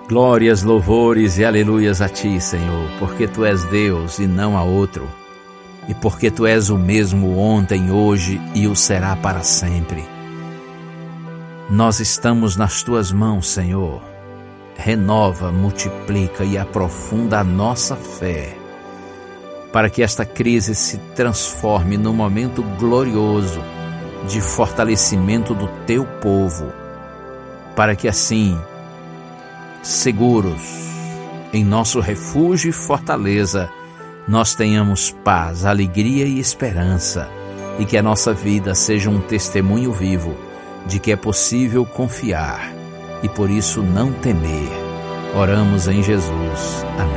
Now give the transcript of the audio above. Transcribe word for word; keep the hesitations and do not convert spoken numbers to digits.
Glórias, louvores e aleluias a Ti, Senhor, porque Tu és Deus e não há outro, e porque Tu és o mesmo ontem, hoje e o será para sempre. Nós estamos nas Tuas mãos, Senhor. Renova, multiplica e aprofunda a nossa fé, para que esta crise se transforme num momento glorioso de fortalecimento do Teu povo, para que assim, seguros em nosso refúgio e fortaleza, nós tenhamos paz, alegria e esperança, e que a nossa vida seja um testemunho vivo de que é possível confiar e por isso não temer. Oramos em Jesus. Amém.